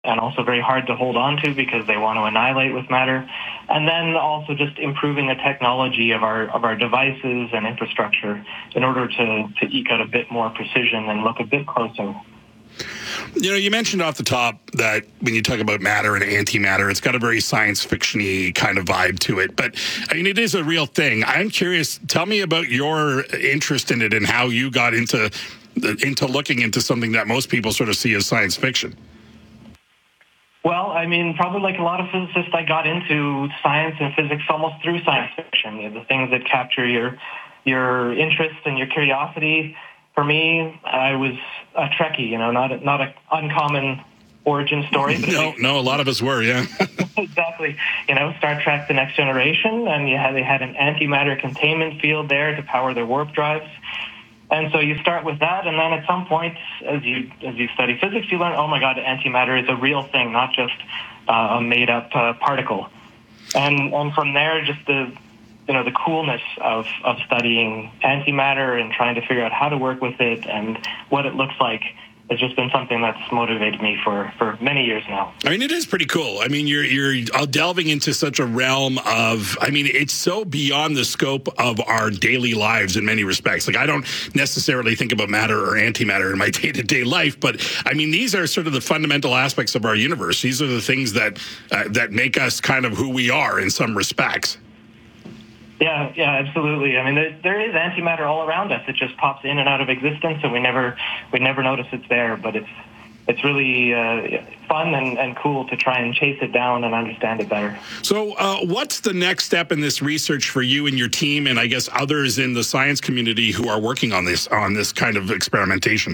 and also very hard to hold on to because they want to annihilate with matter. And then also just improving the technology of our devices and infrastructure in order to eke out a bit more precision and look a bit closer. You know, you mentioned off the top that when you talk about matter and antimatter, it's got a very science fiction-y kind of vibe to it. But, I mean, it is a real thing. I'm curious, tell me about your interest in it and how you got into looking into something that most people sort of see as science fiction. Well, I mean, probably like a lot of physicists, I got into science and physics almost through science fiction. You know, the things that capture your interest and your curiosity. For me, I was a Trekkie, you know, not an uncommon origin story. But No, a lot of us were, yeah. Exactly. You know, Star Trek: The Next Generation, and they had an antimatter containment field there to power their warp drives. And so you start with that, and then at some point, as you study physics, you learn, oh my God, antimatter is a real thing, not just a made-up particle. And from there, just the coolness of studying antimatter and trying to figure out how to work with it and what it looks like has just been something that's motivated me for many years now. I mean, it is pretty cool. I mean, you're delving into such a realm of, I mean, it's so beyond the scope of our daily lives in many respects. Like, I don't necessarily think about matter or antimatter in my day-to-day life, but I mean, these are sort of the fundamental aspects of our universe. These are the things that make us kind of who we are in some respects. Yeah, absolutely. I mean, there is antimatter all around us. It just pops in and out of existence, and we never notice it's there. But it's really fun and cool to try and chase it down and understand it better. So, what's the next step in this research for you and your team, and I guess others in the science community who are working on this kind of experimentation?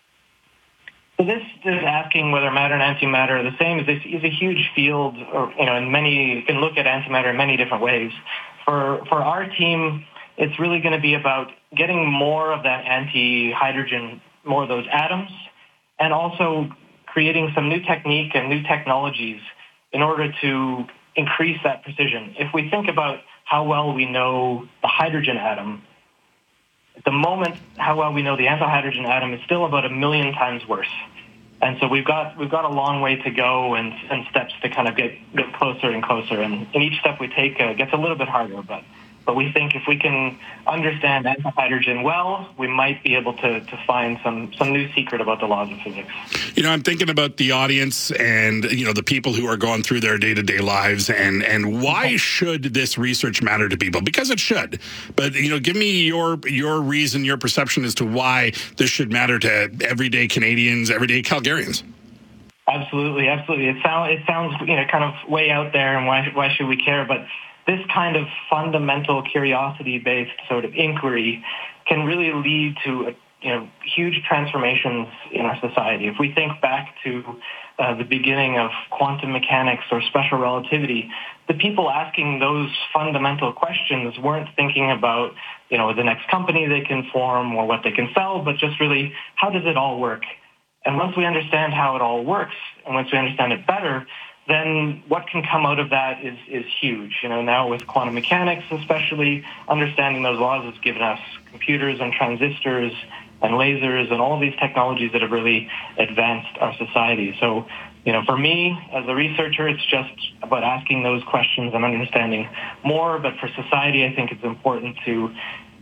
So this is asking whether matter and antimatter are the same. Is a huge field, or you can look at antimatter in many different ways. For our team, it's really going to be about getting more of that anti-hydrogen, more of those atoms, and also creating some new technique and new technologies in order to increase that precision. If we think about how well we know the hydrogen atom, at the moment, how well we know the antihydrogen atom is still about 1 million times worse. And so we've got a long way to go and steps to kind of get closer and closer. And each step we take gets a little bit harder. But we think if we can understand antihydrogen well, we might be able to find some new secret about the laws of physics. You know, I'm thinking about the audience and, the people who are going through their day-to-day lives and why should this research matter to people? Because it should. But, give me your reason, your perception as to why this should matter to everyday Canadians, everyday Calgarians. Absolutely. It sounds kind of way out there, and why should we care? But this kind of fundamental curiosity-based sort of inquiry can really lead to huge transformations in our society. If we think back to the beginning of quantum mechanics or special relativity, the people asking those fundamental questions weren't thinking about the next company they can form or what they can sell, but just really how does it all work? And once we understand how it all works, and once we understand it better, then what can come out of that is huge. Now with quantum mechanics especially, understanding those laws has given us computers and transistors and lasers and all of these technologies that have really advanced our society. So, for me as a researcher, it's just about asking those questions and understanding more. But for society, I think it's important to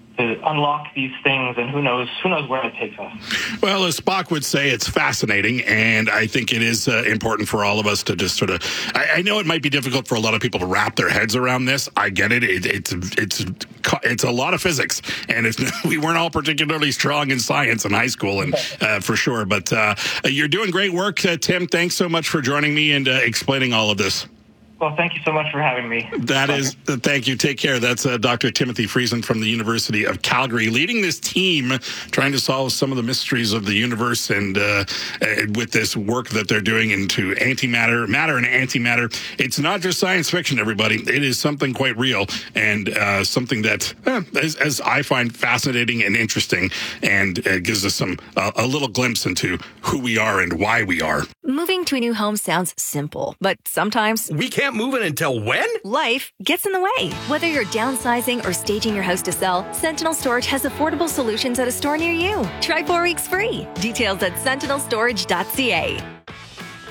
unlock these things, and who knows where it takes us. Well, as Spock would say, it's fascinating, and I think it is important for all of us to just sort of, I know it might be difficult for a lot of people to wrap their heads around this. I get it. It's a lot of physics, and we weren't all particularly strong in science in high school, and for sure, but you're doing great work, Tim. Thanks so much for joining me and explaining all of this. Well, thank you so much for having me. Thank you. Take care. That's Dr. Timothy Friesen from the University of Calgary, leading this team trying to solve some of the mysteries of the universe, and with this work that they're doing into antimatter, matter and antimatter. It's not just science fiction, everybody. It is something quite real, and something that, as I find fascinating and interesting, and gives us a little glimpse into who we are and why we are. Moving to a new home sounds simple, but sometimes we can't move in until when? Life gets in the way. Whether you're downsizing or staging your house to sell, Sentinel Storage has affordable solutions at a store near you. Try 4 weeks free. Details at sentinelstorage.ca.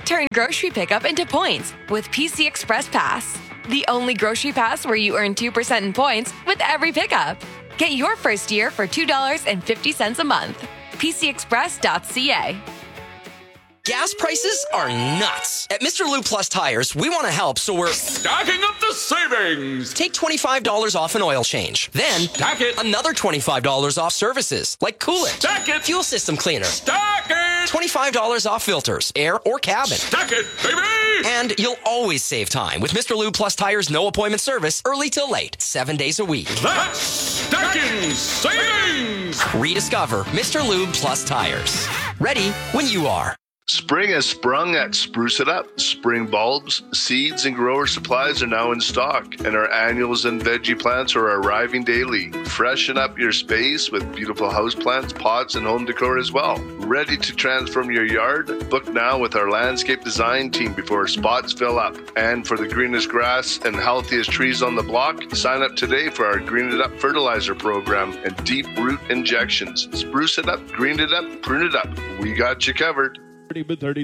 Turn grocery pickup into points with PC Express Pass. The only grocery pass where you earn 2% in points with every pickup. Get your first year for $2.50 a month. PCExpress.ca. Gas prices are nuts. At Mr. Lube Plus Tires, we want to help, so we're stacking up the savings. Take $25 off an oil change. Then, stack it. Another $25 off services, like coolant. Stack it. Fuel system cleaner. Stack it. $25 off filters, air or cabin. Stack it, baby. And you'll always save time with Mr. Lube Plus Tires' no appointment service, early till late, 7 days a week. That's stacking savings. Rediscover Mr. Lube Plus Tires. Ready when you are. Spring has sprung at Spruce It Up. Spring bulbs, seeds, and grower supplies are now in stock, and our annuals and veggie plants are arriving daily. Freshen up your space with beautiful houseplants, pots, and home decor as well. Ready to transform your yard? Book now with our landscape design team before spots fill up. And for the greenest grass and healthiest trees on the block, sign up today for our Green It Up fertilizer program and deep root injections. Spruce it up, green it up, prune it up. We got you covered. A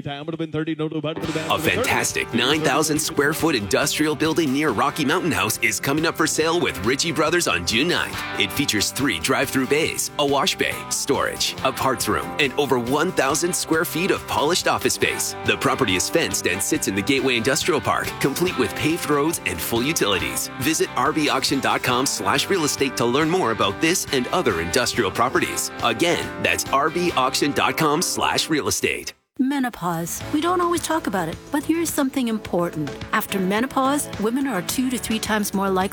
fantastic 9,000 square foot industrial building near Rocky Mountain House is coming up for sale with Ritchie Brothers on June 9th. It features 3 drive-through bays, a wash bay, storage, a parts room, and over 1,000 square feet of polished office space. The property is fenced and sits in the Gateway Industrial Park, complete with paved roads and full utilities. Visit rbauction.com/real estate to learn more about this and other industrial properties. Again, that's rbauction.com/real estate. Menopause. We don't always talk about it, but here's something important. After menopause, women are 2 to 3 times more likely